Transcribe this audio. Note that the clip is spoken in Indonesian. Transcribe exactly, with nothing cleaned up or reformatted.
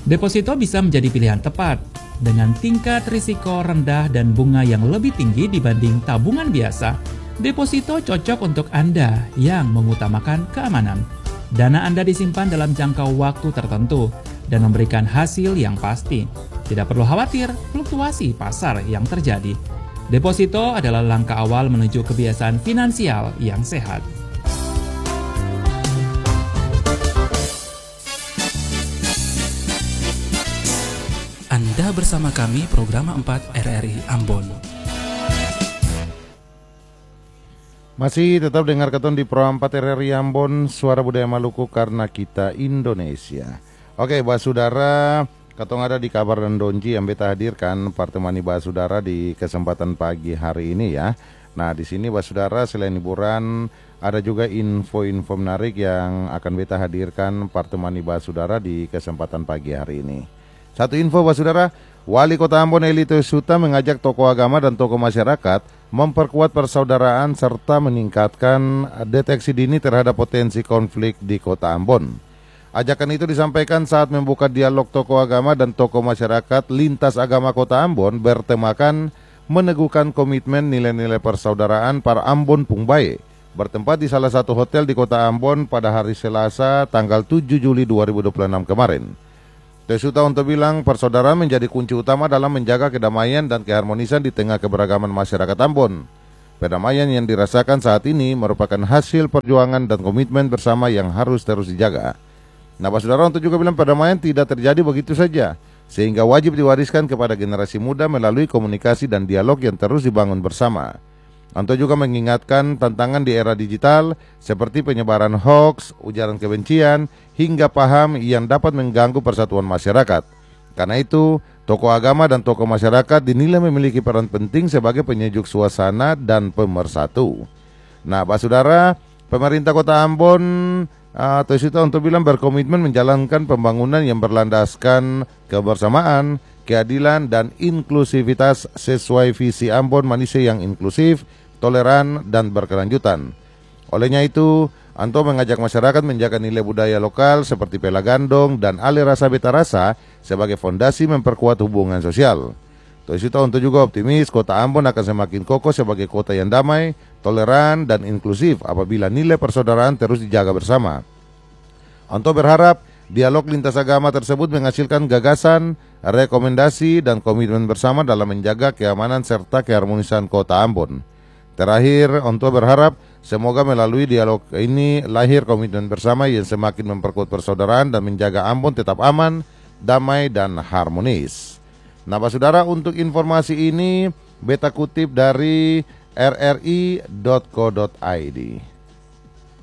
Deposito bisa menjadi pilihan tepat dengan tingkat risiko rendah dan bunga yang lebih tinggi dibanding tabungan biasa. Deposito cocok untuk Anda yang mengutamakan keamanan. Dana Anda disimpan dalam jangka waktu tertentu dan memberikan hasil yang pasti. Tidak perlu khawatir fluktuasi pasar yang terjadi. Deposito adalah langkah awal menuju kebiasaan finansial yang sehat. Anda bersama kami program empat R R I Ambon. Masih tetap dengar keton di Pro empat R R I Ambon, Suara Budaya Maluku karena kita Indonesia. Oke, Bah Saudara, ketong ada di kabar dan donji yang beta hadirkan pertemani Bah Saudara di kesempatan pagi hari ini ya. Nah, di sini Bah Saudara selain hiburan ada juga info-info menarik yang akan beta hadirkan pertemani Bah Saudara di kesempatan pagi hari ini. Satu info Bah Saudara, Wali Kota Ambon Eli Suta mengajak tokoh agama dan tokoh masyarakat memperkuat persaudaraan serta meningkatkan deteksi dini terhadap potensi konflik di Kota Ambon. Ajakan itu disampaikan saat membuka dialog tokoh agama dan tokoh masyarakat lintas agama Kota Ambon bertemakan meneguhkan komitmen nilai-nilai persaudaraan para Ambon Pungbae, bertempat di salah satu hotel di Kota Ambon pada hari Selasa tanggal tujuh Juli dua ribu dua puluh enam kemarin. Tesuta untuk bilang persaudaraan menjadi kunci utama dalam menjaga kedamaian dan keharmonisan di tengah keberagaman masyarakat Ambon. Kedamaian yang dirasakan saat ini merupakan hasil perjuangan dan komitmen bersama yang harus terus dijaga. Nah, Pak Saudara, untuk juga bilang perdamaian tidak terjadi begitu saja, sehingga wajib diwariskan kepada generasi muda melalui komunikasi dan dialog yang terus dibangun bersama. Anto juga mengingatkan tantangan di era digital seperti penyebaran hoaks, ujaran kebencian, hingga paham yang dapat mengganggu persatuan masyarakat. Karena itu, tokoh agama dan tokoh masyarakat dinilai memiliki peran penting sebagai penyejuk suasana dan pemersatu. Nah, Pak Saudara, pemerintah Kota Ambon atau itu untuk bilang berkomitmen menjalankan pembangunan yang berlandaskan kebersamaan, keadilan, dan inklusivitas sesuai visi Ambon Manusia yang inklusif, toleran, dan berkelanjutan. Olehnya itu, Anto mengajak masyarakat menjaga nilai budaya lokal seperti pela gandong dan ale rasa beta rasa sebagai fondasi memperkuat hubungan sosial. Tosito Anto juga optimis Kota Ambon akan semakin kokoh sebagai kota yang damai, toleran, dan inklusif apabila nilai persaudaraan terus dijaga bersama. Anto berharap dialog lintas agama tersebut menghasilkan gagasan, rekomendasi, dan komitmen bersama dalam menjaga keamanan serta keharmonisan Kota Ambon. Terakhir, Anto berharap semoga melalui dialog ini lahir komitmen bersama yang semakin memperkuat persaudaraan dan menjaga Ambon tetap aman, damai, dan harmonis. Nah, Pak Saudara, untuk informasi ini beta kutip dari r r i dot co dot i d.